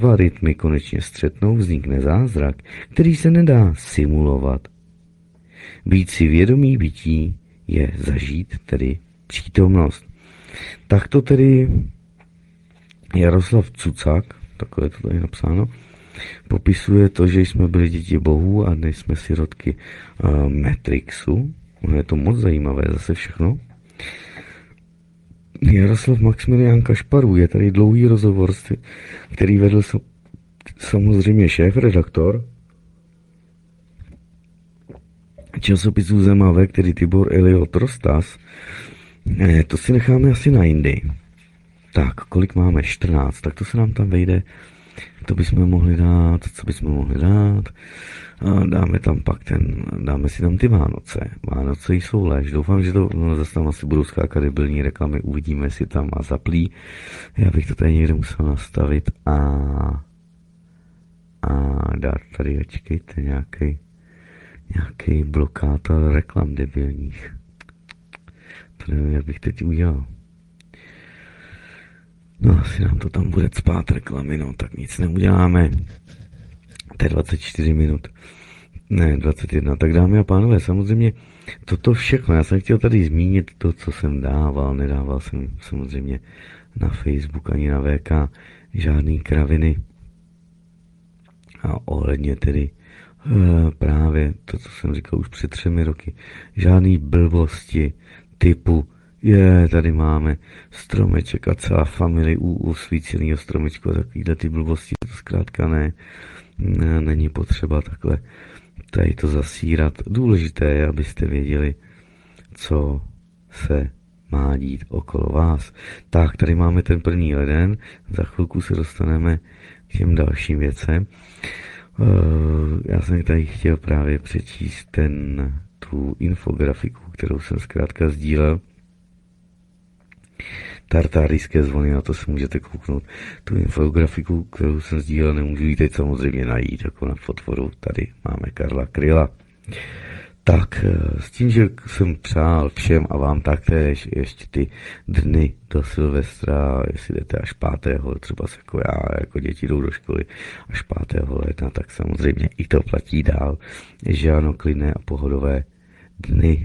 Dva rytmy konečně střetnou, vznikne zázrak, který se nedá simulovat. Být si vědomý bytí je zažít tedy přítomnost. Tak to tedy Jaroslav Cucák, takhle je to tady napsáno, popisuje to, že jsme byli děti bohů a dnes jsme sirotky Matrixu. Je to moc zajímavé zase všechno. Jaroslav Maximilián Kašparů, je tady dlouhý rozhovor, který vedl samozřejmě šéf-redaktor časopisu Zemavé, který Tibor Eliot Rostas. To si necháme asi na jindy. Tak, kolik máme? 14, tak to se nám tam vejde. To bychom mohli dát, co bychom mohli dát? Dáme tam pak dáme si tam ty Vánoce. Vánoce jsou lež. Doufám, že to zase tam asi budou skákat debilní reklamy. Uvidíme, jestli tam a zaplí. Já bych to tady někde musel nastavit a dát tady, ačkejte, nějaký blokátor reklam debilních. To nevím, jak bych teď udělal. No, asi nám to tam bude cpát reklamy, no, tak nic neuděláme. To je 24 minut. Ne, 21. Tak dámy a pánové, samozřejmě toto všechno, já jsem chtěl tady zmínit to, co jsem dával. Nedával jsem samozřejmě na Facebook ani na VK žádný kraviny. A ohledně tedy právě to, co jsem říkal už před 3 roky, žádný blbosti typu tady máme stromeček a celá familie u osvíceného stromečku a takovýhle ty blbosti, to zkrátka není potřeba takhle tady to zasírat. Důležité je, abyste věděli, co se má dít okolo vás. Tak, tady máme ten 1. leden, za chvilku se dostaneme k těm dalším věcem. Já jsem tady chtěl právě přečíst tu infografiku, kterou jsem zkrátka sdílel. Tartárijské zvony, na to si můžete kouknout. Tu infografiku, kterou jsem sdílel, nemůžu ji teď samozřejmě najít, jako na fotvoru. Tady máme Karla Kryla. Tak, s tím, že jsem přál všem a vám taktéž ještě ty dny do Silvestra, jestli jdete až 5. třeba jako já, jako děti jdou do školy až 5. ledna, tak samozřejmě i to platí dál, že ano, klidné a pohodové dny.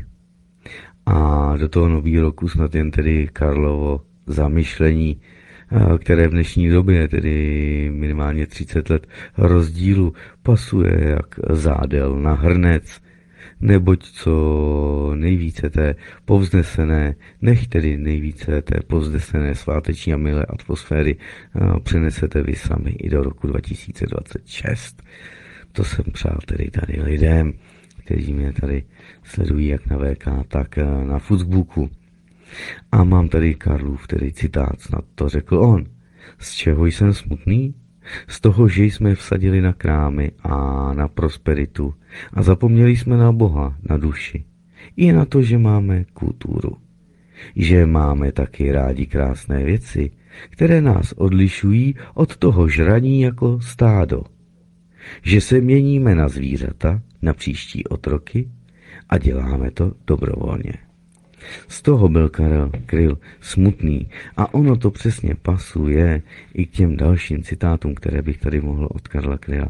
A do toho nového roku snad jen tedy Karlovo zamyšlení, které v dnešní době, tedy minimálně 30 let rozdílu, pasuje jak zádel na hrnec, neboť co nejvíce té povznesené, nech tedy nejvíce té povznesené sváteční a milé atmosféry přenesete vy sami i do roku 2026. To jsem přál tedy tady lidem, kteří mě tady sledují jak na VK, tak na Facebooku. A mám tady Karlův tedy citát, snad to řekl on. Z čeho jsem smutný? Z toho, že jsme vsadili na krámy a na prosperitu a zapomněli jsme na Boha, na duši. I na to, že máme kulturu. Že máme taky rádi krásné věci, které nás odlišují od toho žraní jako stádo. Že se měníme na zvířata, na příští otroky a děláme to dobrovolně. Z toho byl Karel Kryl smutný a ono to přesně pasuje i k těm dalším citátům, které bych tady mohl od Karla Kryla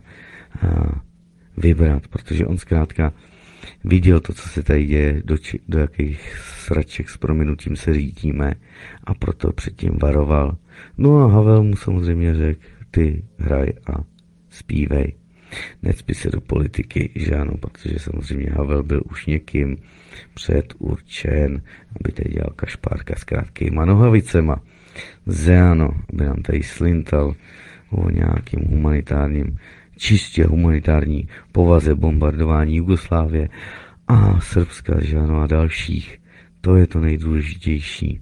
vybrat, protože on zkrátka viděl to, co se tady děje, do jakých sraček s prominutím se řítíme a proto předtím varoval. No a Havel mu samozřejmě řekl, ty hraj a zpívej. Necpi se do politiky, že ano, protože samozřejmě Havel byl už někým předurčen, aby tady dělal kašpárka s krátkýma nohavicema. Zeano, aby nám tady slintal o nějakým humanitárním, čistě humanitární povaze bombardování Jugoslávie a Srbska, že ano, a dalších. To je to nejdůležitější.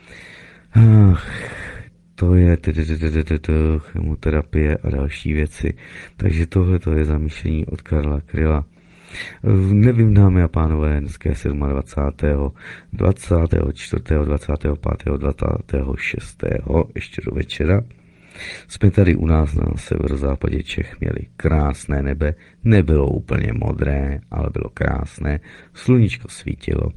To je chemoterapie a další věci. Takže tohle je zamýšlení od Karla Kryla. Nevím, dámy a pánové, dneska je 27. 24. 25. 26. ještě do večera. Jsme tady u nás na severozápadě Čech měli krásné nebe. Nebylo úplně modré, ale bylo krásné. Sluníčko svítilo.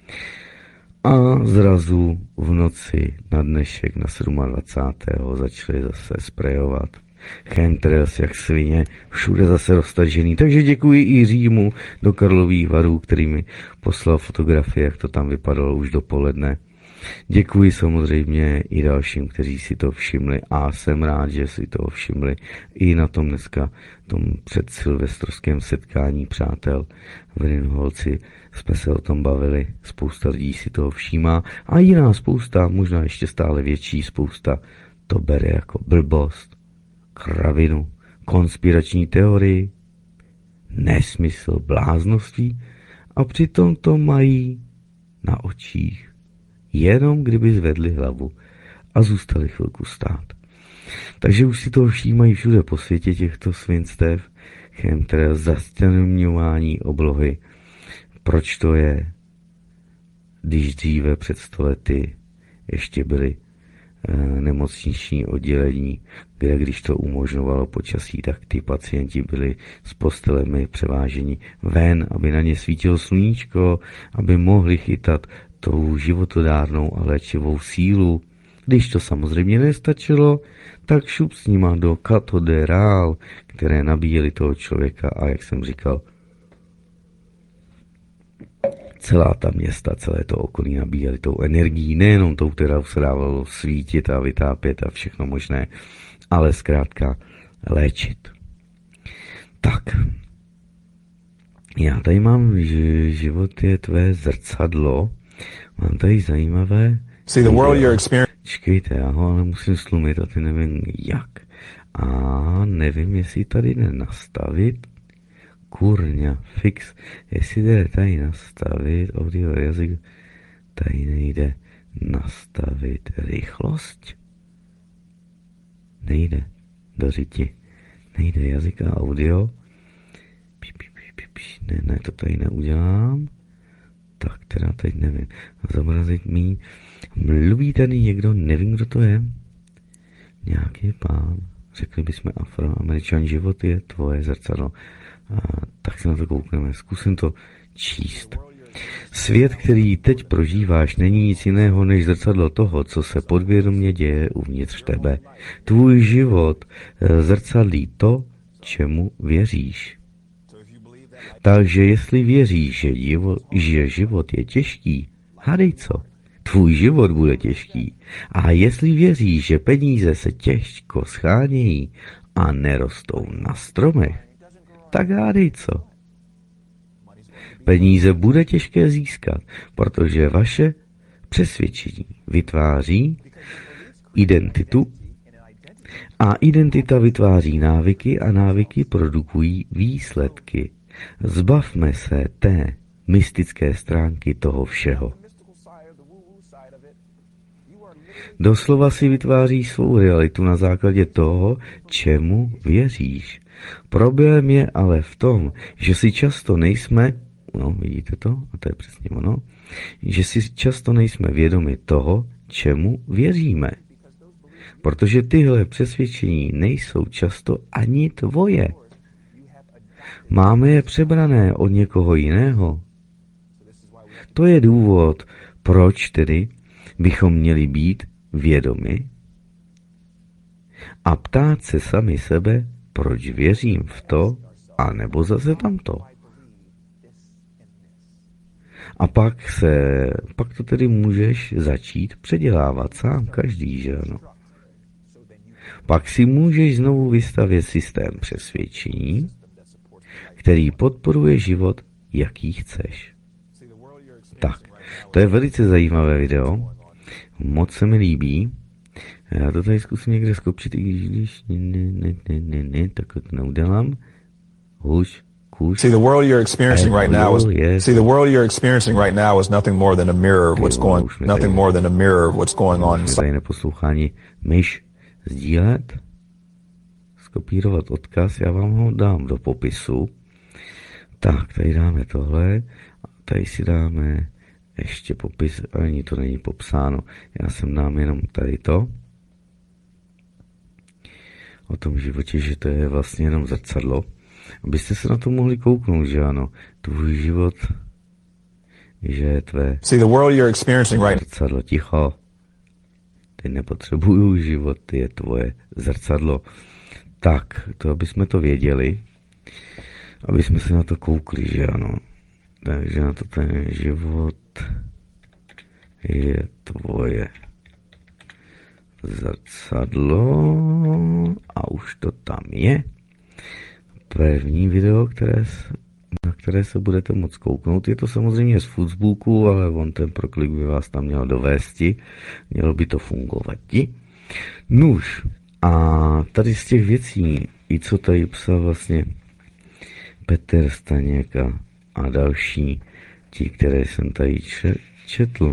A zrazu v noci na dnešek na 27. začali zase sprejovat. Chemtrails jak svině, všude zase roztažený. Takže děkuji i Římu do Karlových Varů, který mi poslal fotografie, jak to tam vypadalo už dopoledne. Děkuji samozřejmě i dalším, kteří si to všimli a jsem rád, že si to všimli i na tom dneska, tom předsilvestrovském setkání přátel v Rinholci jsme se o tom bavili, spousta lidí si toho všímá a jiná spousta, možná ještě stále větší spousta, to bere jako blbost, kravinu, konspirační teorii, nesmysl, bláznoství a přitom to mají na očích. Jenom kdyby zvedli hlavu a zůstali chvilku stát. Takže už si toho všímají všude po světě těchto svinstev, chemtrails, zastěňování oblohy. Proč to je, když dříve před 100 lety ještě byly nemocniční oddělení, kde když to umožňovalo počasí, tak ty pacienti byli s postelemi převáženi ven, aby na ně svítilo sluníčko, aby mohli chytat tou životodárnou a léčivou sílu. Když to samozřejmě nestačilo, tak šup s nima do katoderál, které nabíjeli toho člověka a jak jsem říkal, celá ta města, celé to okolí nabíjeli tou energií, nejenom tou, která se dávalo svítit a vytápět a všechno možné, ale zkrátka léčit. Tak, já tady mám, že život je tvé zrcadlo. Mám tady zajímavé. Čekejte, já ho ale musím slumit a ty nevím jak. A nevím, jestli tady jde nastavit. Kurňa, fix. Jestli jde tady nastavit audio jazyk, tady nejde nastavit rychlost. Nejde do řiti. Nejde jazyk a audio. Ne, to tady neudělám. Tak teda teď nevím. Zobrazit míň. Mluví tady někdo, nevím, kdo to je. Nějaký pán. Řekli bychom Afroameričan, život je tvoje zrcadlo. Tak se na to koukneme. Zkusím to číst. Svět, který teď prožíváš, není nic jiného než zrcadlo toho, co se podvědomě děje uvnitř tebe. Tvůj život zrcadlí to, čemu věříš. Takže jestli věříš, že život je těžký, hádej co? Tvůj život bude těžký. A jestli věříš, že peníze se těžko schánějí a nerostou na stromech, tak hádej co? Peníze bude těžké získat, protože vaše přesvědčení vytváří identitu a identita vytváří návyky a návyky produkují výsledky. Zbavme se té mystické stránky toho všeho. Doslova si vytváříš svou realitu na základě toho, čemu věříš. Problém je ale v tom, že si často nejsme, vidíte to? A to je přesně ono, že si často nejsme vědomi toho, čemu věříme. Protože tyhle přesvědčení nejsou často ani tvoje. Máme je přebrané od někoho jiného. To je důvod, proč tedy bychom měli být vědomi a ptát se sami sebe, proč věřím v to, anebo zase tamto. A pak to tedy můžeš začít předělávat sám každý, že ano. Pak si můžeš znovu vystavět systém přesvědčení, který podporuje život, jaký chceš. Tak, to je velice zajímavé video, moc se mi líbí. Já to tady zkusím někde skopčit, i když ne, tak to neudělám. See, the world you're experiencing right now is nothing more than a mirror of what's going on. Tady neposlouchání myš sdílet, skopírovat odkaz, já vám ho dám do popisu. Tak, tady dáme tohle, tady si dáme ještě popis, ani to není popsáno, já jsem dám jenom tady to. O tom životě, že to je vlastně jenom zrcadlo. Abyste se na to mohli kouknout, že ano, tvůj život, že je tvé zrcadlo, ticho. Ty nepotřebuju život, ty je tvoje zrcadlo. Tak, to aby jsme to věděli, aby jsme se na to koukli, že ano. Takže na to ten život je tvoje zrcadlo a už to tam je. První video, na které se budete moct kouknout, je to samozřejmě z Facebooku, ale on ten proklik by vás tam měl dovésti, mělo by to fungovat. Nuž, a tady z těch věcí, i co tady psal vlastně Petr Staněk a další, ti, které jsem tady četl,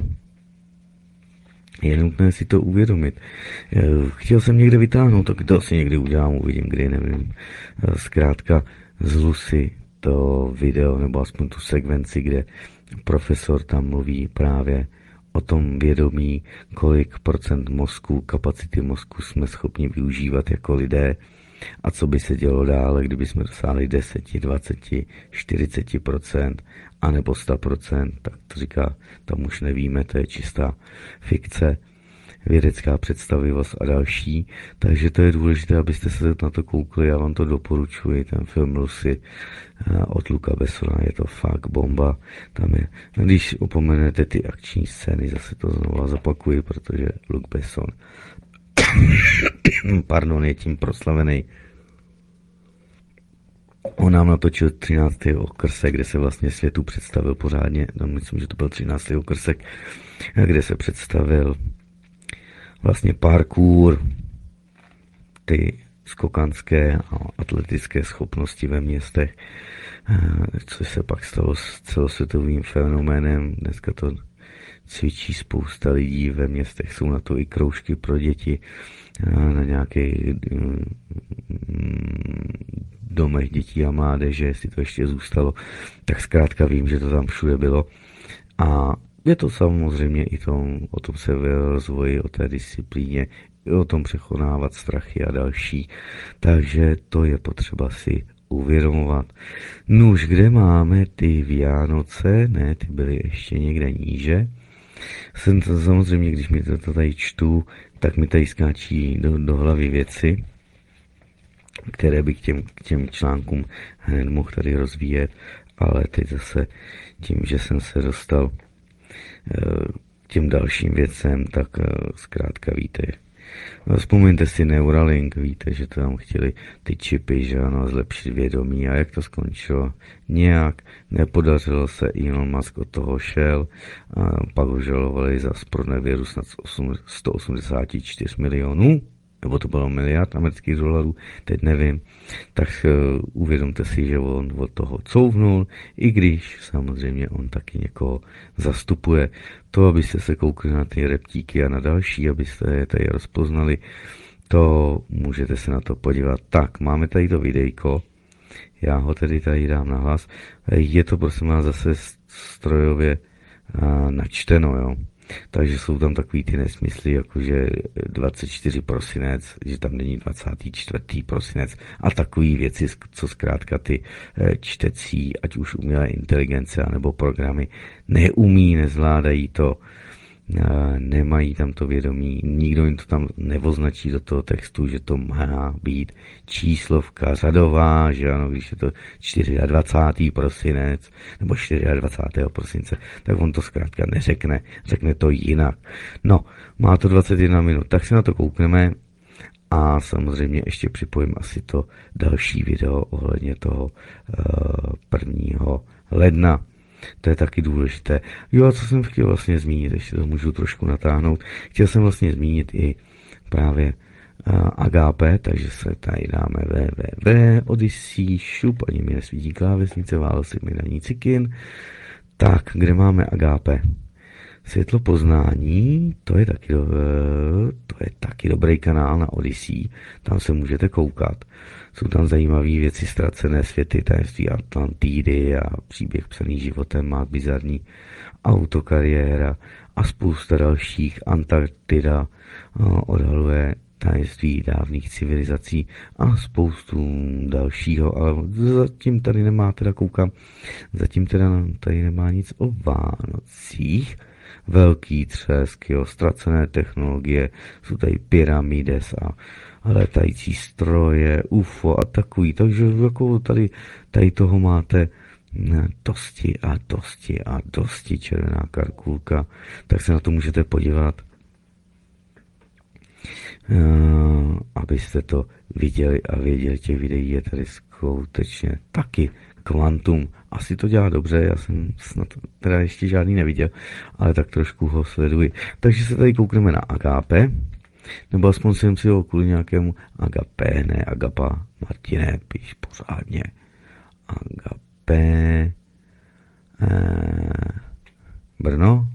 je nutné si to uvědomit. Chtěl jsem někde vytáhnout, tak to asi někdy udělám, uvidím, kdy, nevím. Zkrátka z Lucy to video, nebo aspoň tu sekvenci, kde profesor tam mluví právě o tom vědomí, kolik procent mozku, kapacity mozku jsme schopni využívat jako lidé a co by se dělo dále, kdyby jsme dosáhli 10, 20, 40%, anebo 100%, tak to říká, tam už nevíme, to je čistá fikce, vědecká představivost a další, takže to je důležité, abyste se na to koukli, já vám to doporučuji, ten film Lucy od Luca Bessona, je to fakt bomba, tam je, když opomenete ty akční scény, zase to znovu zopakuji, protože Luc Besson pardon, je tím proslavený. On nám natočil 13. okrsek, kde se vlastně světu představil pořádně, no myslím, že to byl 13. okrsek, kde se představil vlastně parkour, ty skokanské a atletické schopnosti ve městech, což se pak stalo s celosvětovým fenoménem. Dneska to cvičí spousta lidí ve městech, jsou na to i kroužky pro děti, na nějakých domech dětí a mládeže, jestli to ještě zůstalo, tak zkrátka vím, že to tam všude bylo. A je to samozřejmě i o tom se rozvoji, o té disciplíně, i o tom překonávat strachy a další. Takže to je potřeba si uvědomovat. Nuž, kde máme ty Vánoce? Ne, ty byly ještě někde níže. Jsem to samozřejmě, když mi to tady čtu, tak mi tady skáčí do hlavy věci, které by k těm článkům hned mohl tady rozvíjet, ale teď zase tím, že jsem se dostal k těm dalším věcem, tak zkrátka víte. Vzpomeňte si Neuralink, víte, že to tam chtěli ty čipy, že ano, zlepšit vědomí, a jak to skončilo? Nějak nepodařilo se, Elon Musk od toho šel, a pak ho žalovali za pronevěru snad 184 milionů, nebo to bylo miliard amerických dolarů, teď nevím, tak uvědomte si, že on od toho couvnul, i když samozřejmě on taky někoho zastupuje. To, abyste se koukli na ty reptíky a na další, abyste je tady rozpoznali, to můžete se na to podívat. Tak, máme tady to videjko, já ho tedy tady dám na hlas. Je to prosím vás zase strojově načteno, jo. Takže jsou tam takový ty nesmysly, jakože 24 prosinec, že tam není 24. prosinec a takový věci, co zkrátka ty čtecí, ať už umělé inteligence, anebo programy neumí, nezvládají to, nemají tam to vědomí, nikdo jim to tam neoznačí do toho textu, že to má být číslovka řadová, že ano, když je to 24. prosinec nebo 24. prosince, tak on to zkrátka neřekne, řekne to jinak. No, má to 21 minut, tak se na to koukneme a samozřejmě ještě připojím asi to další video ohledně toho 1. ledna. To je taky důležité. Jo, a co jsem chtěl vlastně zmínit, ještě to můžu trošku natáhnout. Chtěl jsem vlastně zmínit i právě Agape, takže se tady dáme www, Odyssey, šup, ani mi nesvítí klávesnice, válel se mi na ní cikin. Tak, kde máme Agape? Světlo poznání, to je taky dobrý kanál na Odyssey, tam se můžete koukat. Jsou tam zajímavé věci, ztracené světy, tajemství Atlantidy a příběh psaný životem, má bizarní autokariéra a spousta dalších. Antarktida odhaluje tajemství dávných civilizací a spoustu dalšího, ale zatím tady nemá, teda koukám, zatím teda tady nemá nic o Vánocích. velký třesk, jo, ztracené technologie, jsou tady pyramides a letající stroje, UFO a takový, takže jako tady toho máte dosti a dosti a dosti, červená karkulka, tak se na to můžete podívat, abyste to viděli a věděli, těch videí je tady skutečně taky kvantum. Asi to dělá dobře, já jsem snad teda ještě žádný neviděl, ale tak trošku ho sleduji. Takže se tady koukneme na Agape, nebo aspoň jsem si ho kvůli nějakému Agape, ne Agapa, Martine, píš pořádně. Agape, Brno,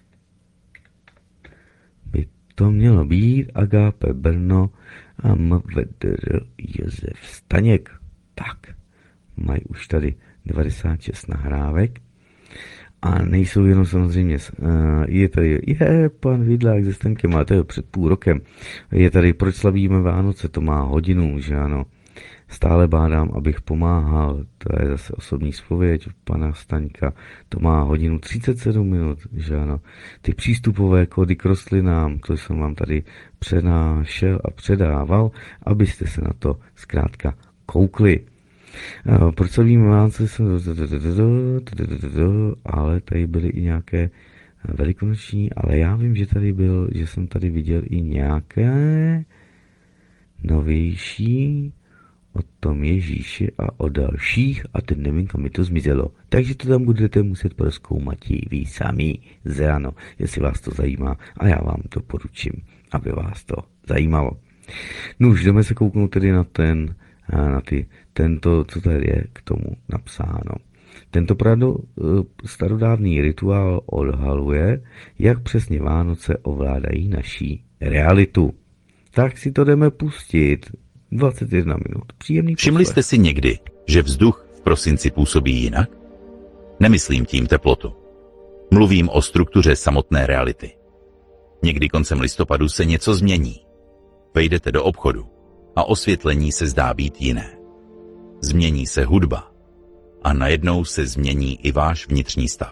by to mělo být Agape Brno a MVDR Josef Staněk. Tak, mají už tady 96 nahrávek a nejsou jenom samozřejmě, je tady, pan Vidlák se Stankem, ale to je před půl rokem, je tady Proč slavíme Vánoce, to má hodinu, že ano, stále bádám, abych pomáhal, to je zase osobní zpověď pana Staňka, to má hodinu 37 minut, že ano, ty přístupové kódy k rostlinám, to jsem vám tady přenášel a předával, abyste se na to zkrátka koukli. Proč se vím Vánoce, ale tady byly i nějaké velikonoční, ale já vím, že jsem tady viděl i nějaké novější o tom Ježíši a o dalších a teď nevím, kam mi to zmizelo. Takže to tam budete muset prozkoumat i vy sami, ano, jestli vás to zajímá a já vám to poručím, aby vás to zajímalo. No už jdeme se kouknout tedy na tento, co tady je k tomu napsáno. Tento starodávný rituál odhaluje, jak přesně Vánoce ovládají naší realitu. Tak si to jdeme pustit. 21 minut. Příjemný poslech. Všimli jste si někdy, že vzduch v prosinci působí jinak? Nemyslím tím teplotu. Mluvím o struktuře samotné reality. Někdy koncem listopadu se něco změní. Vejdete do obchodu a osvětlení se zdá být jiné. Změní se hudba a najednou se změní i váš vnitřní stav.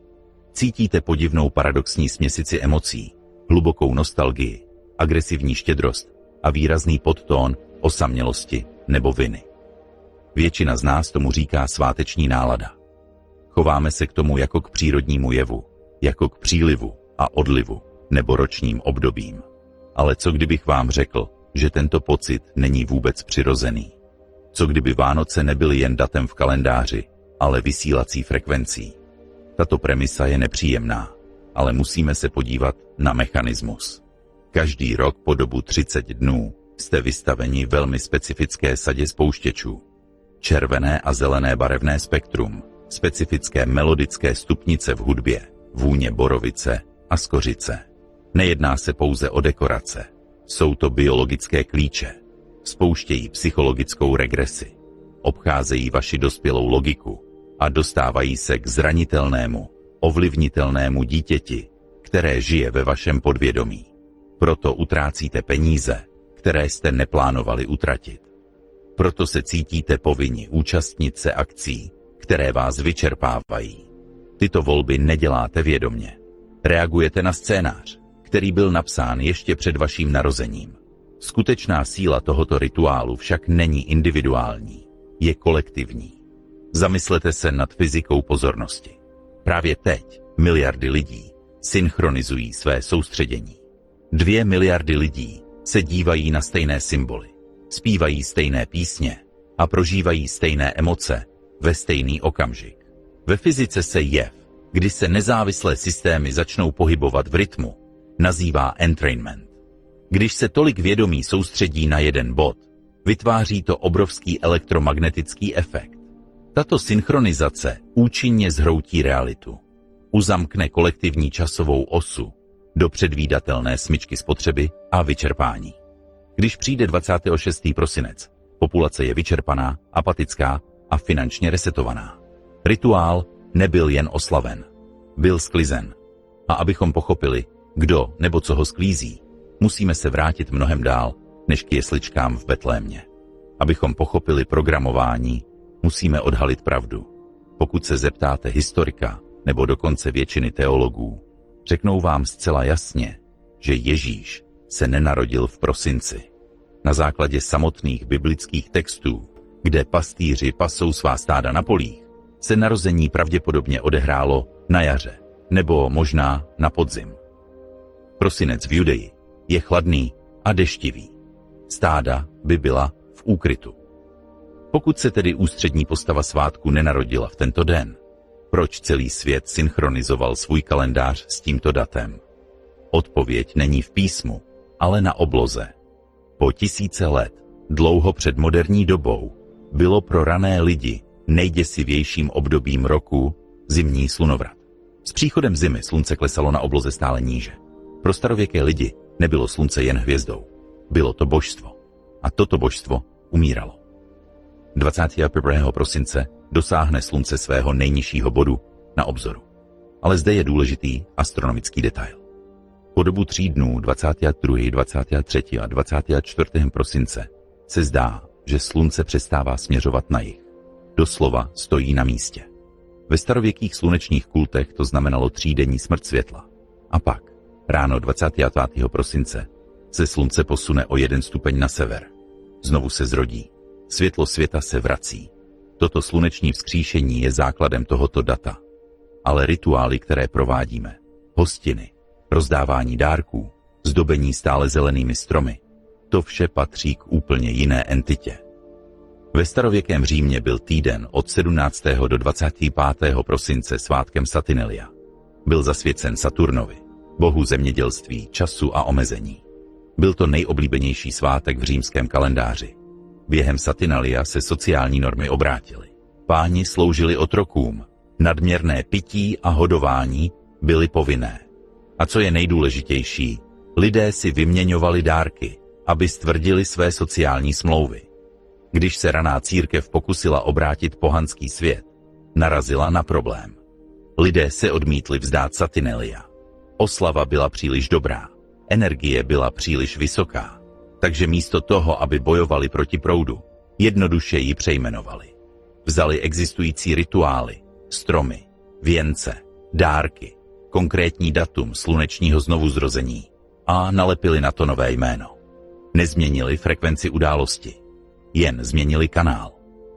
Cítíte podivnou paradoxní směsici emocí, hlubokou nostalgii, agresivní štědrost a výrazný podtón osamělosti nebo viny. Většina z nás tomu říká sváteční nálada. Chováme se k tomu jako k přírodnímu jevu, jako k přílivu a odlivu nebo ročním obdobím. Ale co kdybych vám řekl, že tento pocit není vůbec přirozený? Co kdyby Vánoce nebyly jen datem v kalendáři, ale vysílací frekvencí? Tato premisa je nepříjemná, ale musíme se podívat na mechanismus. Každý rok po dobu 30 dnů jste vystaveni velmi specifické sadě spouštěčů. Červené a zelené barevné spektrum, specifické melodické stupnice v hudbě, vůně borovice a skořice. Nejedná se pouze o dekorace. Jsou to biologické klíče. Spouštějí psychologickou regresi. Obcházejí vaši dospělou logiku a dostávají se k zranitelnému, ovlivnitelnému dítěti, které žije ve vašem podvědomí. Proto utrácíte peníze, které jste neplánovali utratit. Proto se cítíte povinni účastnit se akcí, které vás vyčerpávají. Tyto volby neděláte vědomě. Reagujete na scénář, který byl napsán ještě před vaším narozením. Skutečná síla tohoto rituálu však není individuální, je kolektivní. Zamyslete se nad fyzikou pozornosti. Právě teď miliardy lidí synchronizují své soustředění. 2 miliardy lidí se dívají na stejné symboly, zpívají stejné písně a prožívají stejné emoce ve stejný okamžik. Ve fyzice se jev, kdy se nezávislé systémy začnou pohybovat v rytmu, nazývá entrainment. Když se tolik vědomí soustředí na jeden bod, vytváří to obrovský elektromagnetický efekt. Tato synchronizace účinně zhroutí realitu. Uzamkne kolektivní časovou osu do předvídatelné smyčky spotřeby a vyčerpání. Když přijde 26. prosinec, populace je vyčerpaná, apatická a finančně resetovaná. Rituál nebyl jen oslaven, byl sklizen. A abychom pochopili, kdo nebo co ho sklízí, musíme se vrátit mnohem dál, než k jesličkám v Betlémě. Abychom pochopili programování, musíme odhalit pravdu. Pokud se zeptáte historika nebo dokonce většiny teologů, Řeknou vám zcela jasně, že Ježíš se nenarodil v prosinci. Na základě samotných biblických textů, kde pastýři pasou svá stáda na polích, se narození pravděpodobně odehrálo na jaře, nebo možná na podzim. Prosinec v Judeji je chladný a deštivý. Stáda by byla v úkrytu. Pokud se tedy ústřední postava svátku nenarodila v tento den, proč celý svět synchronizoval svůj kalendář s tímto datem? Odpověď není v písmu, ale na obloze. Po tisíce let, dlouho před moderní dobou, bylo pro rané lidi nejděsivějším obdobím roku zimní slunovrat. S příchodem zimy slunce klesalo na obloze stále níže. Pro starověké lidi nebylo slunce jen hvězdou. Bylo to božstvo. A toto božstvo umíralo. 21. prosince dosáhne slunce svého nejnižšího bodu na obzoru. Ale zde je důležitý astronomický detail. Po dobu 3 dnů 22., 23. a 24. prosince se zdá, že slunce přestává směřovat na jih. Doslova stojí na místě. Ve starověkých slunečních kultech to znamenalo 3denní smrt světla. A pak, ráno 25. prosince, se slunce posune o 1 stupeň na sever. Znovu se zrodí. Světlo světa se vrací. Toto sluneční vzkříšení je základem tohoto data. Ale rituály, které provádíme, hostiny, rozdávání dárků, zdobení stále zelenými stromy, to vše patří k úplně jiné entitě. Ve starověkém Římě byl týden od 17. do 25. prosince svátkem Saturnalia. Byl zasvěcen Saturnovi, bohu zemědělství, času a omezení. Byl to nejoblíbenější svátek v římském kalendáři. Během Saturnalia se sociální normy obrátily. Páni sloužili otrokům, nadměrné pití a hodování byly povinné. A co je nejdůležitější, lidé si vyměňovali dárky, aby stvrdili své sociální smlouvy. Když se raná církev pokusila obrátit pohanský svět, narazila na problém. Lidé se odmítli vzdát Saturnalia. Oslava byla příliš dobrá, energie byla příliš vysoká, takže místo toho, aby bojovali proti proudu, jednoduše ji přejmenovali. Vzali existující rituály, stromy, věnce, dárky, konkrétní datum slunečního znovuzrození a nalepili na to nové jméno. Nezměnili frekvenci události, jen změnili kanál.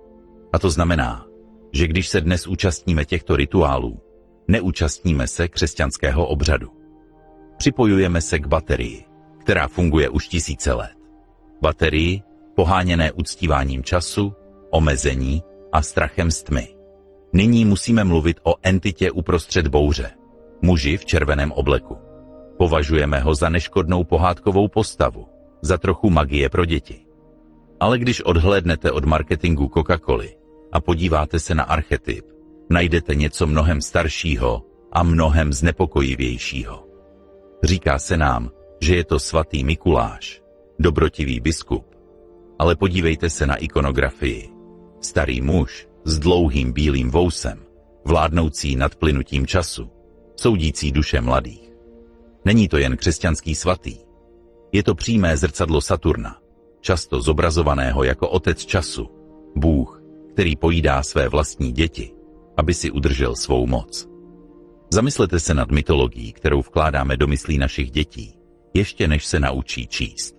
A to znamená, že když se dnes účastníme těchto rituálů, neúčastníme se křesťanského obřadu. Připojujeme se k baterii, která funguje už tisíce let. Baterii, poháněné uctíváním času, omezení a strachem z tmy. Nyní musíme mluvit o entitě uprostřed bouře, muži v červeném obleku. Považujeme ho za neškodnou pohádkovou postavu, za trochu magie pro děti. Ale když odhlédnete od marketingu Coca-Coly a podíváte se na archetyp, najdete něco mnohem staršího a mnohem znepokojivějšího. Říká se nám, že je to svatý Mikuláš, dobrotivý biskup. Ale podívejte se na ikonografii. Starý muž s dlouhým bílým vousem, vládnoucí nad plynutím času, soudící duše mladých. Není to jen křesťanský svatý. Je to přímé zrcadlo Saturna, často zobrazovaného jako otec času, Bůh, který pojídá své vlastní děti, aby si udržel svou moc. Zamyslete se nad mytologií, kterou vkládáme do myslí našich dětí, ještě než se naučí číst.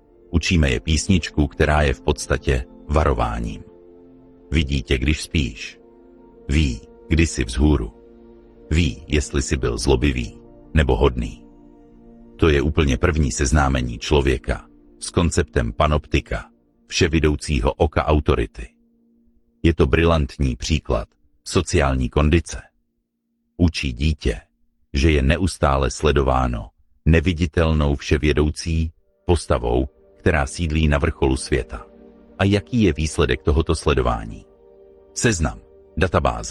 Učíme je písničku, která je v podstatě varováním. Vidí tě, když spíš. Ví, kdy jsi vzhůru. Ví, jestli jsi byl zlobivý nebo hodný. To je úplně první seznámení člověka s konceptem panoptika, vševidoucího oka autority. Je to brilantní příklad sociální kondice. Učí dítě, že je neustále sledováno neviditelnou vševědoucí postavou, která sídlí na vrcholu světa. A jaký je výsledek tohoto sledování? Seznam, databáze.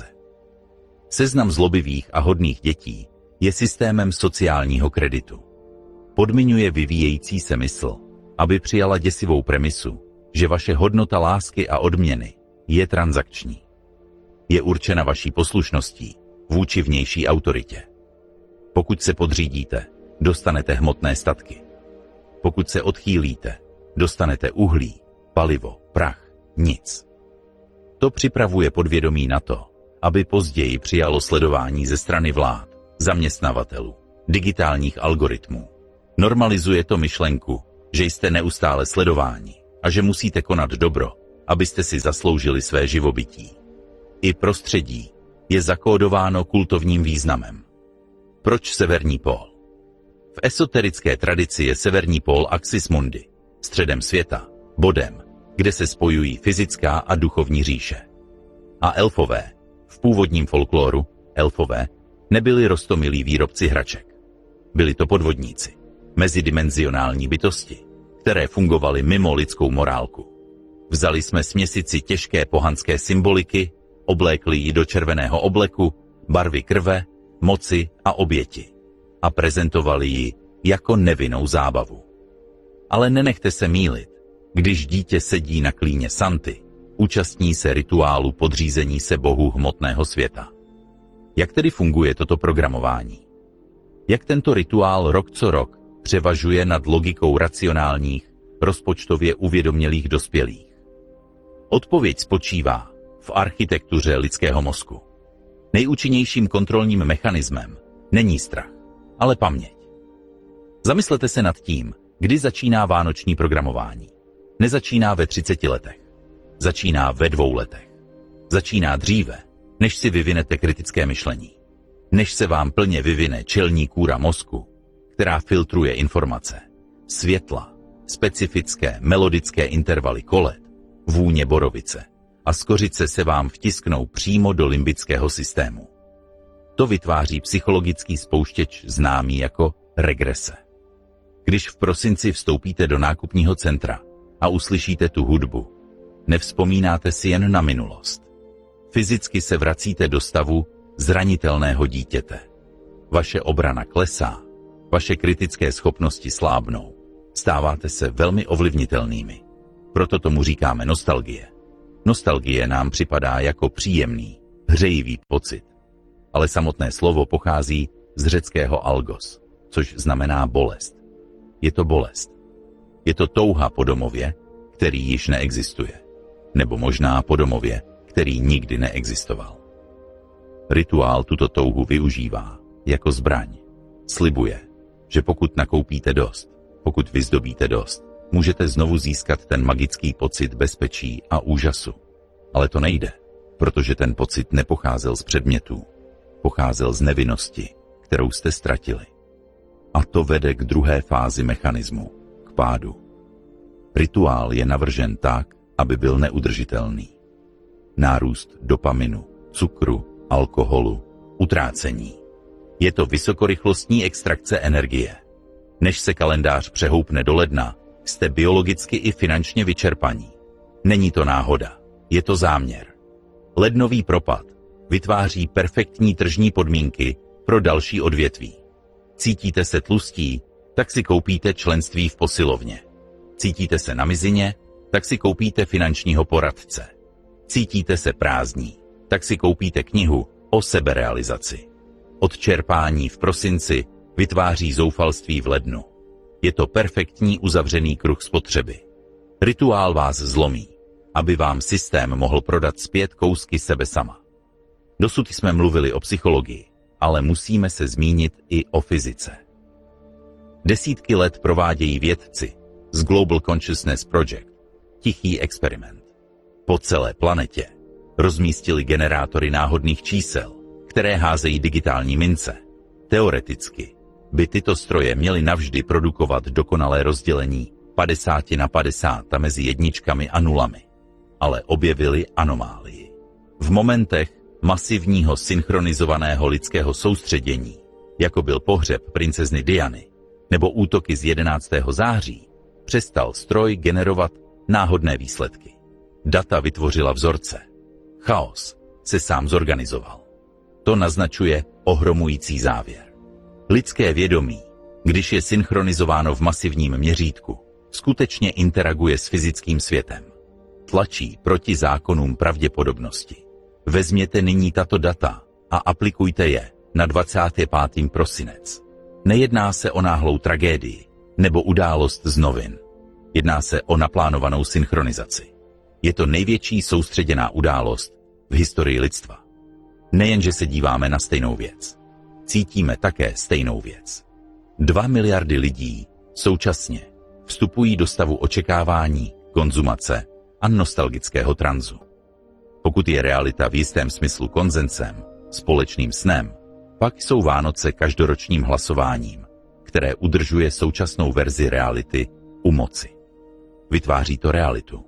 Seznam zlobivých a hodných dětí je systémem sociálního kreditu. Podmiňuje vyvíjející se mysl, aby přijala děsivou premisu, že vaše hodnota lásky a odměny je transakční. Je určena vaší poslušností vůči vnější autoritě. Pokud se podřídíte, dostanete hmotné statky. Pokud se odchýlíte, dostanete uhlí, palivo, prach, nic. To připravuje podvědomí na to, aby později přijalo sledování ze strany vlád, zaměstnavatelů, digitálních algoritmů. Normalizuje to myšlenku, že jste neustále sledováni a že musíte konat dobro, abyste si zasloužili své živobytí. I prostředí je zakódováno kultovním významem. Proč severní pól? V esoterické tradici je severní pól axis mundi, středem světa, bodem, kde se spojují fyzická a duchovní říše. A elfové, v původním folkloru, elfové, nebyli roztomilí výrobci hraček. Byli to podvodníci, mezidimenzionální bytosti, které fungovaly mimo lidskou morálku. Vzali jsme směsici těžké pohanské symboliky, oblékli ji do červeného obleku, barvy krve, moci a oběti a prezentovali ji jako nevinnou zábavu. Ale nenechte se mýlit, když dítě sedí na klíně Santy, účastní se rituálu podřízení se bohu hmotného světa. Jak tedy funguje toto programování? Jak tento rituál rok co rok převažuje nad logikou racionálních, rozpočtově uvědomělých dospělých? Odpověď spočívá v architektuře lidského mozku. Nejúčinnějším kontrolním mechanismem není strach, ale paměť. Zamyslete se nad tím, kdy začíná vánoční programování. Nezačíná ve 30 letech. Začíná ve 2 letech. Začíná dříve, než si vyvinete kritické myšlení. Než se vám plně vyvine čelní kůra mozku, která filtruje informace, světla, specifické melodické intervaly kolet, vůně borovice a skořice se vám vtisknou přímo do limbického systému. To vytváří psychologický spouštěč známý jako regrese. Když v prosinci vstoupíte do nákupního centra a uslyšíte tu hudbu, nevzpomínáte si jen na minulost. Fyzicky se vracíte do stavu zranitelného dítěte. Vaše obrana klesá, vaše kritické schopnosti slábnou. Stáváte se velmi ovlivnitelnými. Proto tomu říkáme nostalgie. Nostalgie nám připadá jako příjemný, hřejivý pocit. Ale samotné slovo pochází z řeckého algos, což znamená bolest. Je to bolest. Je to touha po domově, který již neexistuje. Nebo možná po domově, který nikdy neexistoval. Rituál tuto touhu využívá jako zbraň. Slibuje, že pokud nakoupíte dost, pokud vyzdobíte dost, můžete znovu získat ten magický pocit bezpečí a úžasu. Ale to nejde, protože ten pocit nepocházel z předmětů. Pocházel z nevinnosti, kterou jste ztratili. A to vede k druhé fázi mechanismu, k pádu. Rituál je navržen tak, aby byl neudržitelný. Nárůst dopaminu, cukru, alkoholu, utrácení. Je to vysokorychlostní extrakce energie. Než se kalendář přehoupne do ledna, jste biologicky i finančně vyčerpaní. Není to náhoda, je to záměr. Lednový propad vytváří perfektní tržní podmínky pro další odvětví. Cítíte se tlustí, tak si koupíte členství v posilovně. Cítíte se na mizině, tak si koupíte finančního poradce. Cítíte se prázdní, tak si koupíte knihu o seberealizaci. Odčerpání v prosinci vytváří zoufalství v lednu. Je to perfektní uzavřený kruh spotřeby. Rituál vás zlomí, aby vám systém mohl prodat zpět kousky sebe sama. Dosud jsme mluvili o psychologii, ale musíme se zmínit i o fyzice. Desítky let provádějí vědci z Global Consciousness Project tichý experiment. Po celé planetě rozmístili generátory náhodných čísel, které házejí digitální mince. Teoreticky by tyto stroje měly navždy produkovat dokonalé rozdělení 50/50 mezi jedničkami a nulami. Ale objevili anomálii. V momentech masivního synchronizovaného lidského soustředění, jako byl pohřeb princezny Diany nebo útoky z 11. září, přestal stroj generovat náhodné výsledky. Data vytvořila vzorce. Chaos se sám zorganizoval. To naznačuje ohromující závěr. Lidské vědomí, když je synchronizováno v masivním měřítku, skutečně interaguje s fyzickým světem. Tlačí proti zákonům pravděpodobnosti. Vezměte nyní tato data a aplikujte je na 25. prosinec. Nejedná se o náhlou tragédii nebo událost z novin. Jedná se o naplánovanou synchronizaci. Je to největší soustředěná událost v historii lidstva. Nejenže se díváme na stejnou věc. cítíme také stejnou věc. 2 miliardy lidí současně vstupují do stavu očekávání, konzumace a nostalgického tranzu. Pokud je realita v jistém smyslu konsensem, společným snem, pak jsou Vánoce každoročním hlasováním, které udržuje současnou verzi reality u moci. Vytváří to realitu.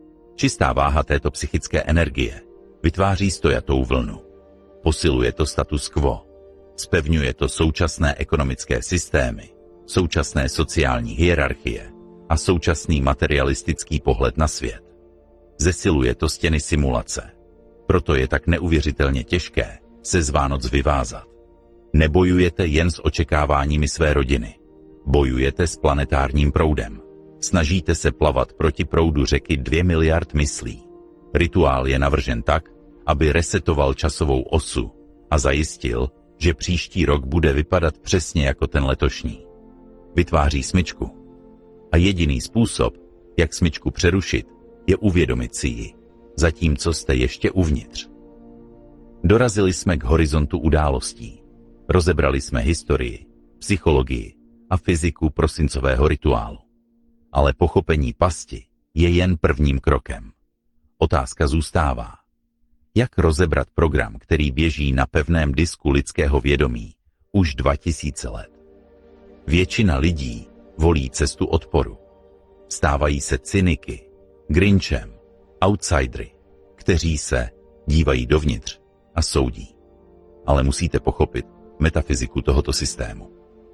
Čistá váha této psychické energie vytváří stojatou vlnu. Posiluje to status quo. Zpevňuje to současné ekonomické systémy, současné sociální hierarchie a současný materialistický pohled na svět. Zesiluje to stěny simulace. Proto je tak neuvěřitelně těžké se z Vánoc vyvázat. Nebojujete jen s očekáváními své rodiny. Bojujete s planetárním proudem. Snažíte se plavat proti proudu řeky 2 miliard myslí. Rituál je navržen tak, aby resetoval časovou osu a zajistil, že příští rok bude vypadat přesně jako ten letošní. Vytváří smyčku. A jediný způsob, jak smyčku přerušit, je uvědomit si ji, zatímco jste ještě uvnitř. Dorazili jsme k horizontu událostí. Rozebrali jsme historii, psychologii a fyziku prosincového rituálu. Ale pochopení pasti je jen prvním krokem. Otázka zůstává. Jak rozebrat program, který běží na pevném disku lidského vědomí už 2000 let? Většina lidí volí cestu odporu. Stávají se cyniky, grinchem, outsidery, kteří se dívají dovnitř a soudí. Ale musíte pochopit metafyziku tohoto systému.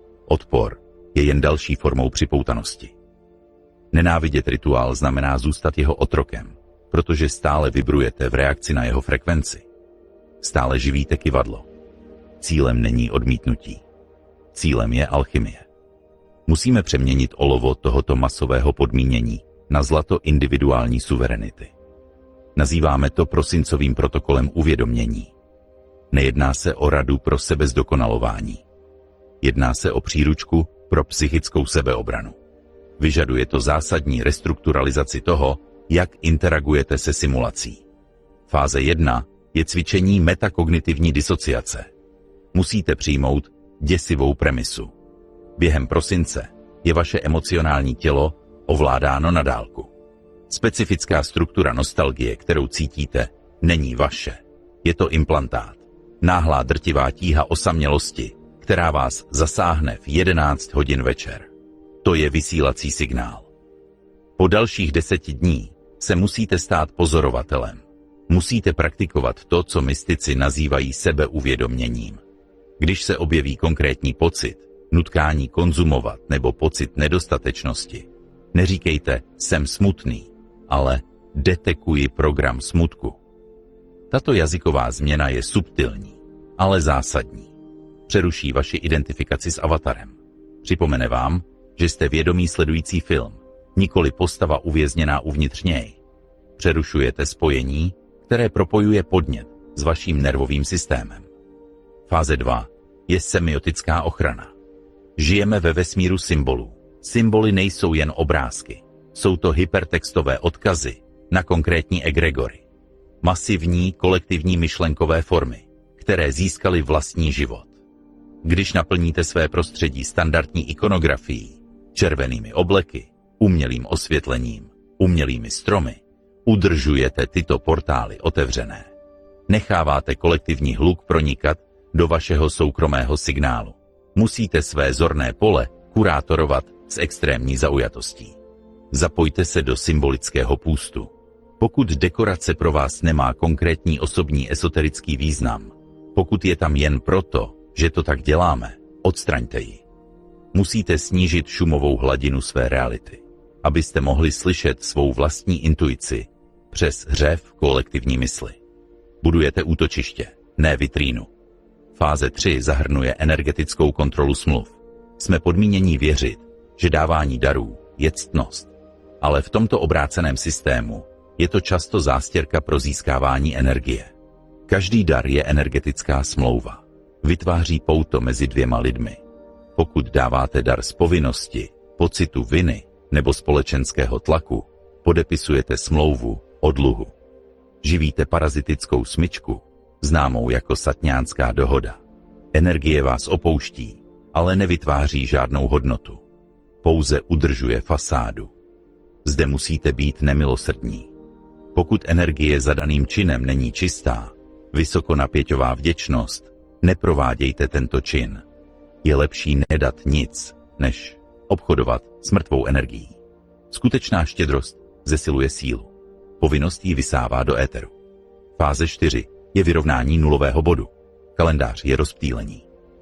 Odpor je jen další formou připoutanosti. Nenávidět rituál znamená zůstat jeho otrokem, protože stále vibrujete v reakci na jeho frekvenci. Stále živíte kyvadlo. Cílem není odmítnutí. Cílem je alchymie. Musíme přeměnit olovo tohoto masového podmínění na zlato individuální suverenity. Nazýváme to prosincovým protokolem uvědomění. Nejedná se o radu pro sebezdokonalování. Jedná se o příručku pro psychickou sebeobranu. Vyžaduje to zásadní restrukturalizaci toho, jak interagujete se simulací. Fáze 1 je cvičení metakognitivní disociace. Musíte přijmout děsivou premisu. Během prosince je vaše emocionální tělo ovládáno na dálku. Specifická struktura nostalgie, kterou cítíte, není vaše. Je to implantát. Náhlá drtivá tíha osamělosti, která vás zasáhne v 11 hodin večer. To je vysílací signál. Po dalších 10 dní se musíte stát pozorovatelem. Musíte praktikovat to, co mystici nazývají sebeuvědoměním. Když se objeví konkrétní pocit, nutkání konzumovat nebo pocit nedostatečnosti, neříkejte jsem smutný, ale detekuji program smutku. Tato jazyková změna je subtilní, ale zásadní. Přeruší vaši identifikaci s avatarem. Připomene vám, že jste vědomí sledující film, nikoli postava uvězněná uvnitř něj. Přerušujete spojení, které propojuje podnět s vaším nervovým systémem. Fáze 2 je semiotická ochrana. Žijeme ve vesmíru symbolů. Symboly nejsou jen obrázky. Jsou to hypertextové odkazy na konkrétní egregory. Masivní kolektivní myšlenkové formy, které získaly vlastní život. Když naplníte své prostředí standardní ikonografií, červenými obleky, umělým osvětlením, umělými stromy, udržujete tyto portály otevřené. Necháváte kolektivní hluk pronikat do vašeho soukromého signálu. Musíte své zorné pole kurátorovat s extrémní zaujatostí. Zapojte se do symbolického půstu. Pokud dekorace pro vás nemá konkrétní osobní esoterický význam, pokud je tam jen proto, že to tak děláme, odstraňte ji. Musíte snížit šumovou hladinu své reality, abyste mohli slyšet svou vlastní intuici přes řev kolektivní mysli. Budujete útočiště, ne vitrínu. Fáze 3 zahrnuje energetickou kontrolu smluv. Jsme podmínění věřit, že dávání darů je ctnost. Ale v tomto obráceném systému je to často zástěrka pro získávání energie. Každý dar je energetická smlouva. Vytváří pouto mezi dvěma lidmi. Pokud dáváte dar z povinnosti, pocitu viny nebo společenského tlaku, podepisujete smlouvu o dluhu. Živíte parazitickou smyčku, známou jako satňánská dohoda. Energie vás opouští, ale nevytváří žádnou hodnotu. Pouze udržuje fasádu. Zde musíte být nemilosrdní. Pokud energie za daným činem není čistá, vysokonapěťová vděčnost, neprovádějte tento čin. Je lepší nedat nic, než obchodovat s mrtvou energií. Skutečná štědrost zesiluje sílu. Povinnost ji vysává do éteru. Fáze 4 je vyrovnání nulového bodu. Kalendář je rozptýlení.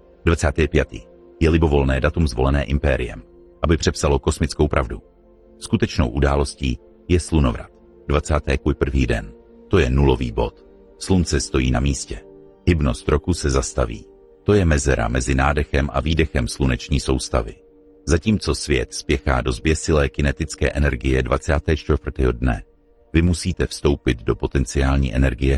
25. je libovolné datum zvolené impériem, aby přepsalo kosmickou pravdu. Skutečnou událostí je slunovrat. 21. den. To je nulový bod. Slunce stojí na místě. Hybnost roku se zastaví. To je mezera mezi nádechem a výdechem sluneční soustavy. Zatímco svět spěchá do zběsilé kinetické energie 24. dne, vy musíte vstoupit do potenciální energie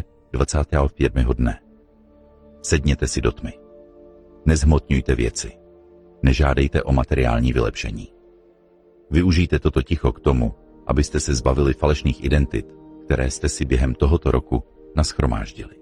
27. dne. Sedněte si do tmy. Nezhmotňujte věci. Nežádejte o materiální vylepšení. Využijte toto ticho k tomu, abyste se zbavili falešných identit, které jste si během tohoto roku nashromáždili.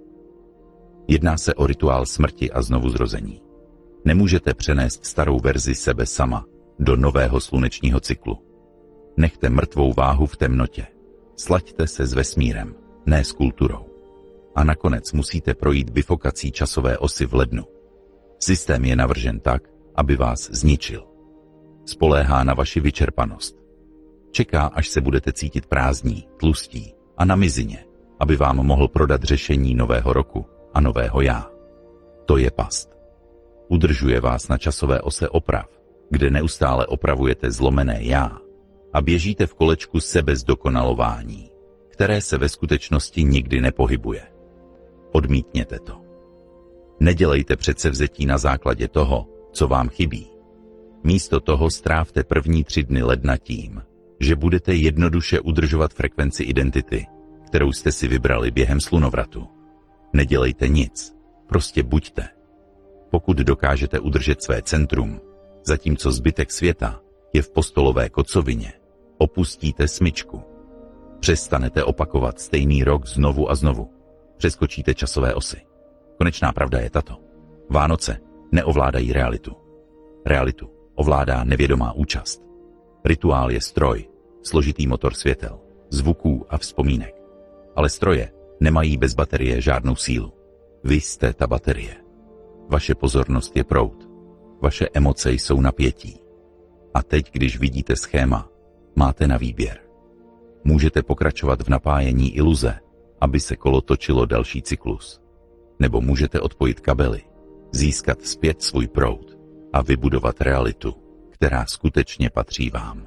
Jedná se o rituál smrti a znovuzrození. Nemůžete přenést starou verzi sebe sama do nového slunečního cyklu. Nechte mrtvou váhu v temnotě. Slaďte se s vesmírem, ne s kulturou. A nakonec musíte projít bifokací časové osy v lednu. Systém je navržen tak, aby vás zničil. Spoléhá na vaši vyčerpanost. Čeká, až se budete cítit prázdní, tlustí a na mizině, aby vám mohl prodat řešení nového roku a nového já. To je past. Udržuje vás na časové ose oprav, kde neustále opravujete zlomené já a běžíte v kolečku sebezdokonalování, které se ve skutečnosti nikdy nepohybuje. Odmítněte to. Nedělejte předsevzetí na základě toho, co vám chybí. Místo toho strávte první 3 dny ledna tím, že budete jednoduše udržovat frekvenci identity, kterou jste si vybrali během slunovratu. Nedělejte nic, prostě buďte. Pokud dokážete udržet své centrum, zatímco zbytek světa je v postolové kocovině, opustíte smyčku. Přestanete opakovat stejný rok znovu a znovu. Přeskočíte časové osy. Konečná pravda je tato. Vánoce neovládají realitu. Realitu ovládá nevědomá účast. Rituál je stroj, složitý motor světel, zvuků a vzpomínek. Ale stroje nemají bez baterie žádnou sílu. Vy jste ta baterie. Vaše pozornost je proud. Vaše emoce jsou napětí. A teď, když vidíte schéma, máte na výběr. Můžete pokračovat v napájení iluze, aby se kolo točilo další cyklus. Nebo můžete odpojit kabely, získat zpět svůj proud a vybudovat realitu, která skutečně patří vám.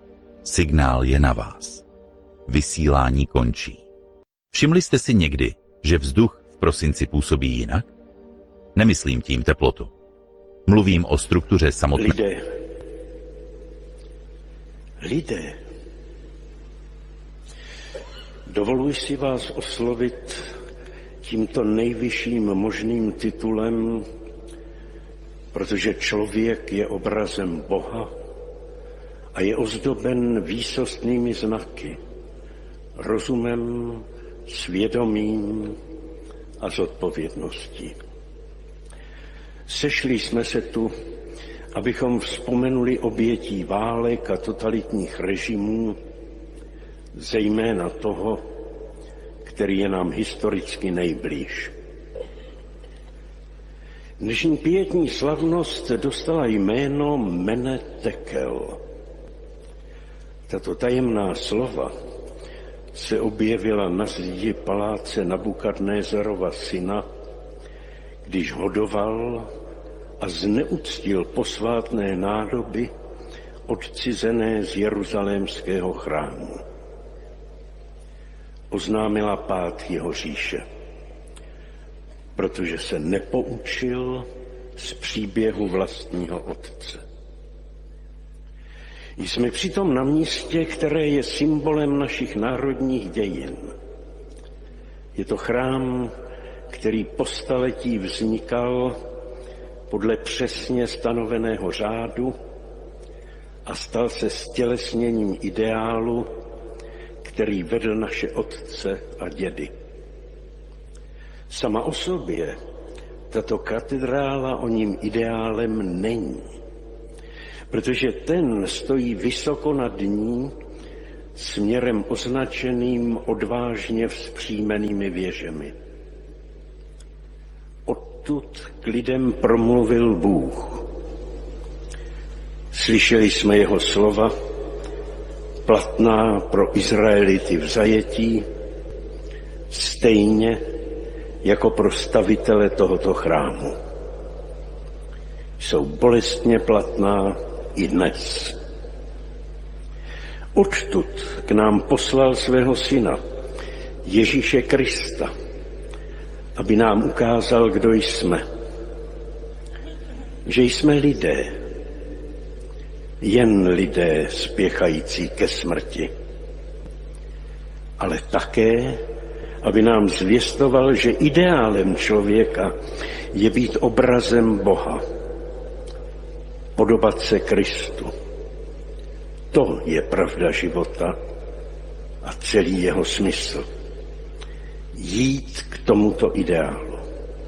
Signál je na vás. Vysílání končí. Všimli jste si někdy, že vzduch v prosinci působí jinak? Nemyslím tím teplotu. Mluvím o struktuře samotné. Lidé, dovoluji si vás oslovit tímto nejvyšším možným titulem, protože člověk je obrazem Boha a je ozdoben výsostnými znaky, rozumem, svědomím a zodpovědností. Sešli jsme se tu, abychom vzpomenuli obětí válek a totalitních režimů, zejména toho, který je nám historicky nejblíž. Dnešní pietní slavnost dostala jméno Mene Tekel. Tato tajemná slova se objevila na zdi paláce Nabukadnézarova syna, když hodoval a zneuctil posvátné nádoby odcizené z jeruzalémského chrámu. Oznámila pád jeho říše, protože se nepoučil z příběhu vlastního otce. Jsme přitom na místě, které je symbolem našich národních dějin. Je to chrám, který po staletí vznikal podle přesně stanoveného řádu a stal se stělesněním ideálu, který vedl naše otce a dědy. Sama o sobě tato katedrála o ním ideálem není, protože ten stojí vysoko nad ní, směrem označeným odvážně vzpřímenými věžemi. Odtud k lidem promluvil Bůh. Slyšeli jsme jeho slova, platná pro Izraelity v zajetí, stejně jako pro stavitele tohoto chrámu. Jsou bolestně platná i dnes. Odtud k nám poslal svého syna, Ježíše Krista, aby nám ukázal, kdo jsme. Že jsme lidé, jen lidé spěchající ke smrti, ale také, aby nám zvěstoval, že ideálem člověka je být obrazem Boha, podobat se Kristu. To je pravda života a celý jeho smysl. Jít k tomuto ideálu.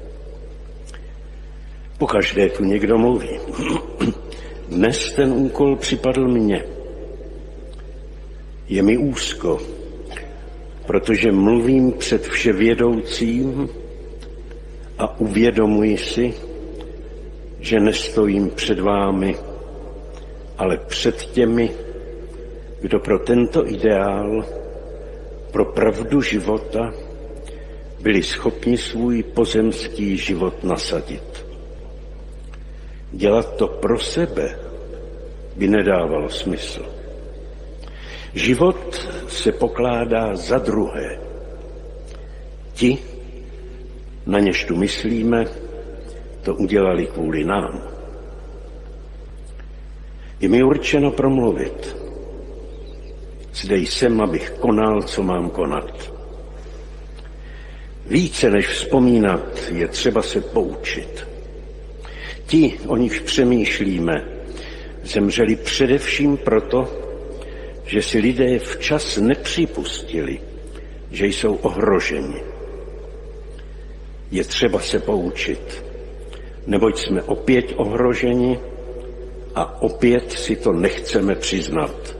Pokaždé tu někdo mluví. Dnes ten úkol připadl mně. Je mi úzko, protože mluvím před vševědoucím a uvědomuji si, že nestojím před vámi, ale před těmi, kdo pro tento ideál, pro pravdu života, byli schopni svůj pozemský život nasadit. Dělat to pro sebe by nedávalo smysl. Život se pokládá za druhé. Ti, na něž tu myslíme, to udělali kvůli nám. Je mi určeno promluvit. Zde jsem, abych konal, co mám konat. Více než vzpomínat, je třeba se poučit. Ti, o nich přemýšlíme, zemřeli především proto, že si lidé včas nepřipustili, že jsou ohroženi. Je třeba se poučit, neboť jsme opět ohroženi a opět si to nechceme přiznat.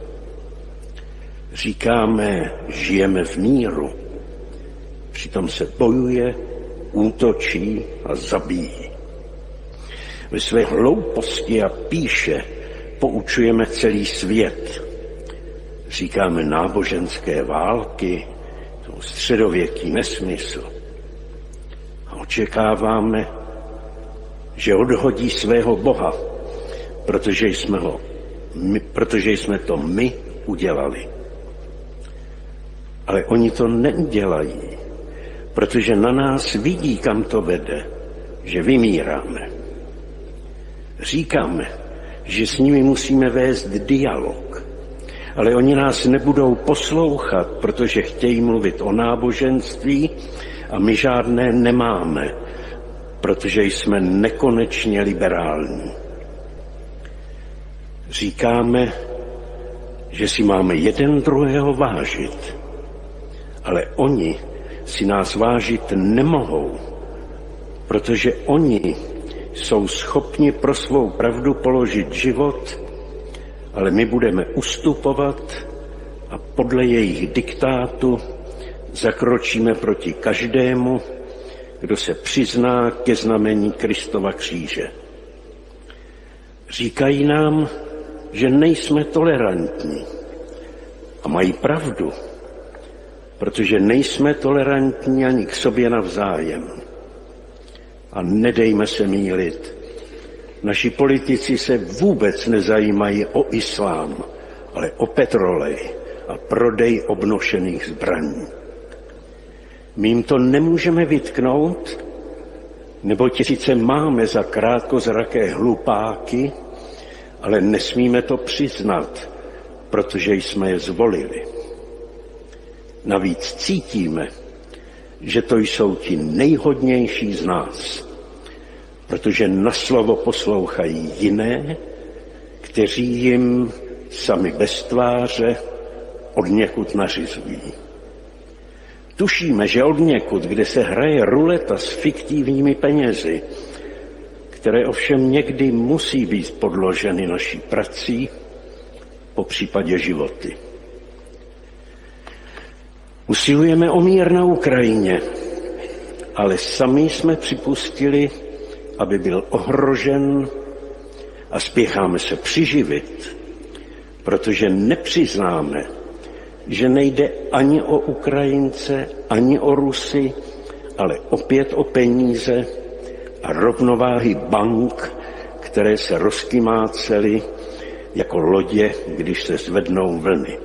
Říkáme, žijeme v míru, přitom se bojuje, útočí a zabíjí. Ve své hlouposti a píše poučujeme celý svět. Říkáme náboženské války, to středověký nesmysl. A očekáváme, že odhodí svého Boha, protože jsme to my udělali. Ale oni to neudělají, protože na nás vidí, kam to vede, že vymíráme. Říkáme, že s nimi musíme vést dialog, ale oni nás nebudou poslouchat, protože chtějí mluvit o náboženství a my žádné nemáme, protože jsme nekonečně liberální. Říkáme, že si máme jeden druhého vážit, ale oni si nás vážit nemohou, protože oni jsou schopni pro svou pravdu položit život, ale my budeme ustupovat a podle jejich diktátu zakročíme proti každému, kdo se přizná ke znamení Kristova kříže. Říkají nám, že nejsme tolerantní. A mají pravdu, protože nejsme tolerantní ani k sobě navzájem. A nedejme se mýlit. Naši politici se vůbec nezajímají o islám, ale o petrolej a prodej obnošených zbraní. My jim to nemůžeme vytknout, neboť sice máme za krátkozraké hlupáky, ale nesmíme to přiznat, protože jsme je zvolili. Navíc cítíme, že to jsou ti nejhodnější z nás, protože na slovo poslouchají jiné, kteří jim sami bez tváře odněkud nařizují. Tušíme, že odněkud, kde se hraje ruleta s fiktivními penězi, které ovšem někdy musí být podloženy naší prací, po případě životy. Usilujeme o mír na Ukrajině, ale sami jsme připustili, aby byl ohrožen a spěcháme se přiživit, protože nepřiznáme, že nejde ani o Ukrajince, ani o Rusy, ale opět o peníze a rovnováhy bank, které se rozkymácely jako lodě, když se zvednou vlny.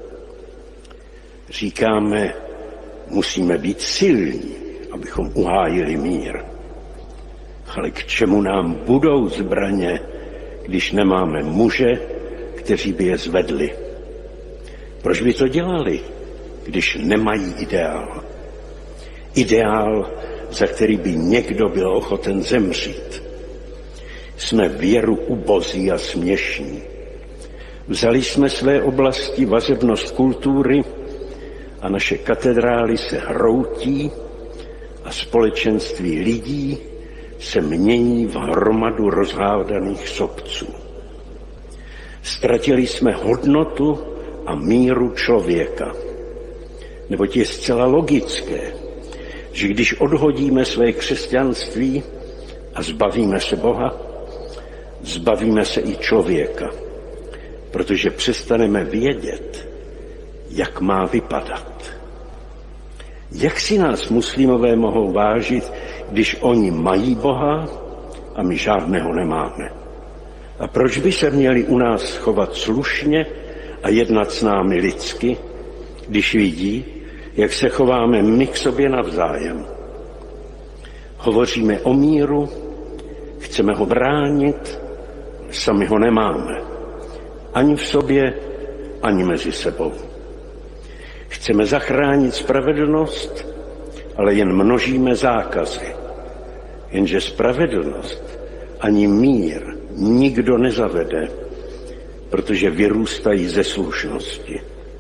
Říkáme, musíme být silní, abychom uhájili mír. Ale k čemu nám budou zbraně, když nemáme muže, kteří by je zvedli? Proč by to dělali, když nemají ideál? Ideál, za který by někdo byl ochoten zemřít. Jsme věru ubozí a směšní. Vzali jsme své oblasti vazebnost kultury a naše katedrály se hroutí a společenství lidí se mění v hromadu rozhádaných sobců. Ztratili jsme hodnotu a míru člověka. Neboť je zcela logické, že když odhodíme své křesťanství a zbavíme se Boha, zbavíme se i člověka, protože přestaneme vědět, jak má vypadat. Jak si nás muslimové mohou vážit, když oni mají Boha a my žádného nemáme? A proč by se měli u nás chovat slušně a jednat s námi lidsky, když vidí, jak se chováme my k sobě navzájem? Hovoříme o míru, chceme ho bránit, sami ho nemáme. Ani v sobě, ani mezi sebou. Chceme zachránit spravedlnost, ale jen množíme zákazy. Jenže spravedlnost ani mír nikdo nezavede, protože vyrůstají ze slušnosti.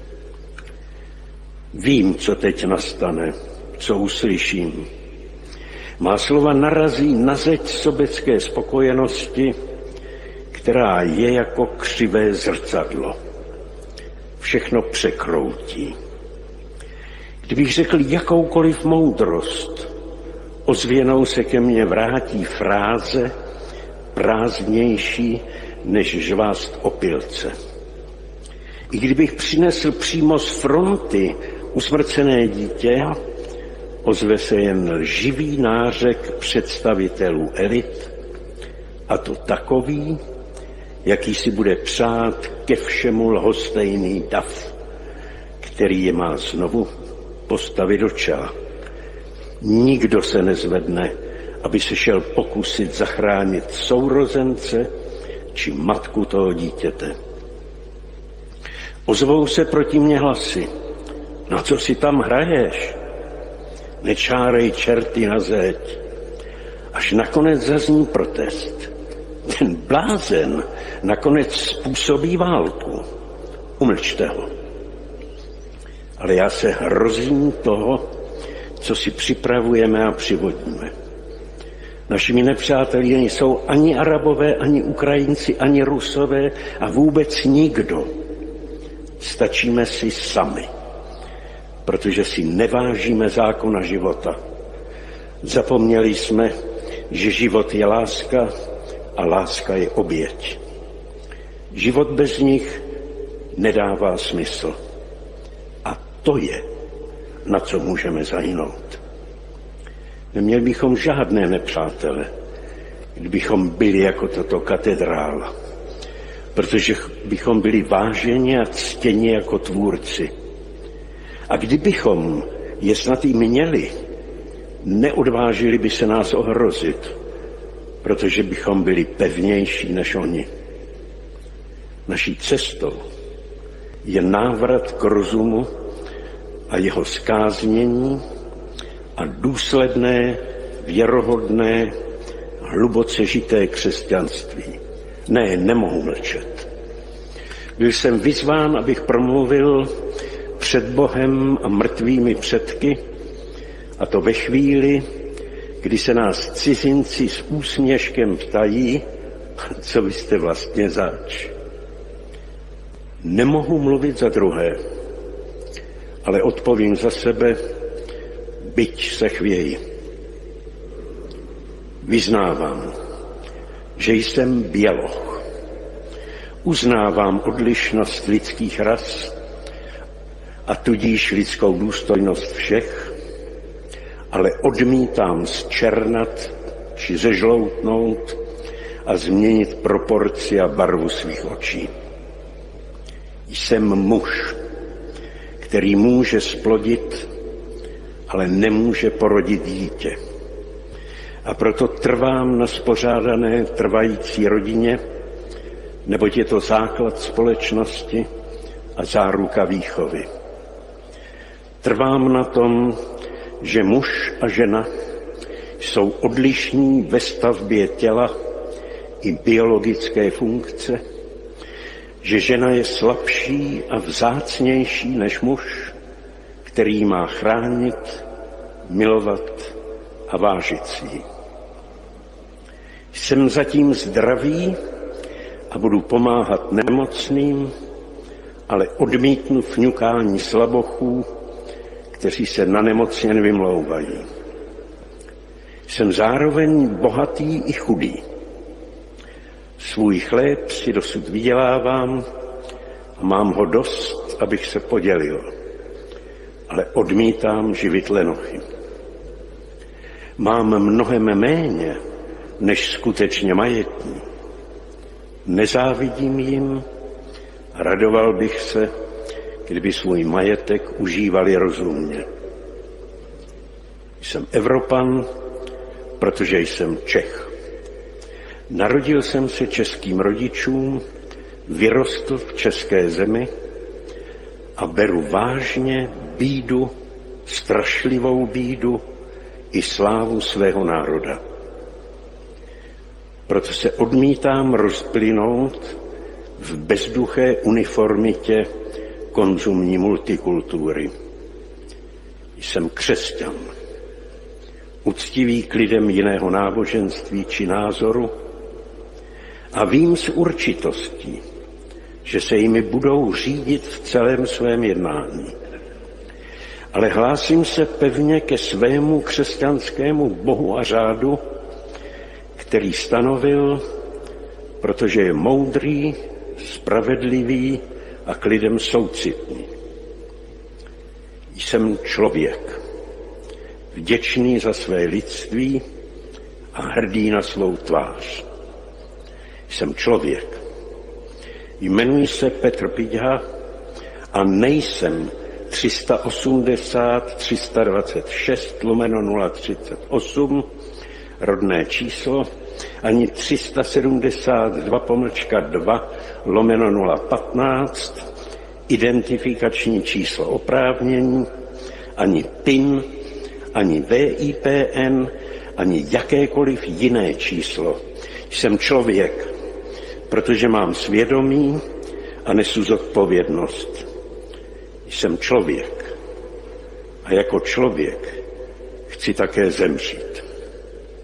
Vím, co teď nastane, co uslyším. Má slova narazí na zeď sobecké spokojenosti, která je jako křivé zrcadlo. Všechno překroutí. Kdybych řekl jakoukoliv moudrost, ozvěnou se ke mně vrátí fráze prázdnější než žvást opilce. I kdybych přinesl přímo z fronty usmrcené dítě, ozve se jen lživý nářek představitelů elit, a to takový, jaký si bude přát ke všemu lhostejný dav, který je má znovu postavit do čela. Nikdo se nezvedne, aby se šel pokusit zachránit sourozence či matku toho dítěte. Ozvou se proti mně hlasy. No co si tam hraješ? Nečárej čerty na zeď. Až nakonec zazní protest. Ten blázen nakonec způsobí válku. Umlčte ho. Ale já se hrozím toho, co si připravujeme a přivodíme. Našimi nepřáteli nejsou ani Arabové, ani Ukrajinci, ani Rusové a vůbec nikdo. Stačíme si sami, protože si nevážíme zákona života. Zapomněli jsme, že život je láska a láska je oběť. Život bez nich nedává smysl. A to je, na co můžeme zahynout. Neměli bychom žádné nepřátele, kdybychom byli jako tato katedrála, protože bychom byli váženi a ctěni jako tvůrci. A kdybychom je snad i měli, neodvážili by se nás ohrozit, protože bychom byli pevnější než oni. Naší cestou je návrat k rozumu a jeho zkáznění a důsledné, věrohodné, hluboce žité křesťanství. Ne, nemohu mlčet. Byl jsem vyzván, abych promluvil před Bohem a mrtvými předky, a to ve chvíli, kdy se nás cizinci s úsměškem ptají, co vy jste vlastně zač. Nemohu mluvit za druhé, ale odpovím za sebe, byť se chvěji. Vyznávám, že jsem běloch. Uznávám odlišnost lidských ras a tudíž lidskou důstojnost všech, ale odmítám zčernat či zežloutnout a změnit proporci a barvu svých očí. Jsem muž, který může splodit, ale nemůže porodit dítě. A proto trvám na spořádané trvající rodině, neboť je to základ společnosti a záruka výchovy. Trvám na tom, že muž a žena jsou odlišní ve stavbě těla i biologické funkce, že žena je slabší a vzácnější než muž, který má chránit, milovat a vážit si ji. Jsem zatím zdravý a budu pomáhat nemocným, ale odmítnu fňukání slabochů, kteří se na nemoc jen vymlouvají. Jsem zároveň bohatý i chudý. Svůj chléb si dosud vydělávám a mám ho dost, abych se podělil, ale odmítám živit lenochy. Mám mnohem méně, než skutečně majetní. Nezávidím jim, radoval bych se, kdyby svůj majetek užívali rozumně. Jsem Evropan, protože jsem Čech. Narodil jsem se českým rodičům, vyrostl v české zemi a beru vážně bídu, strašlivou bídu i slávu svého národa. Proto se odmítám rozplynout v bezduché uniformitě konzumní multikultury. Jsem křesťan, uctivý k lidem jiného náboženství či názoru a vím s určitostí, že se jimi budou řídit v celém svém jednání. Ale hlásím se pevně ke svému křesťanskému bohu a řádu, který stanovil, protože je moudrý, spravedlivý a k lidem soucitný. Jsem člověk, vděčný za své lidství a hrdý na svou tvář. Jsem člověk. Jmenuji se Petr Piťha a nejsem 380-326/038 rodné číslo, ani 372-2/015 identifikační číslo oprávnění, ani PIN, ani VIPN, ani jakékoliv jiné číslo. Jsem člověk, protože mám svědomí a nesu zodpovědnost. Jsem člověk a jako člověk chci také zemřít.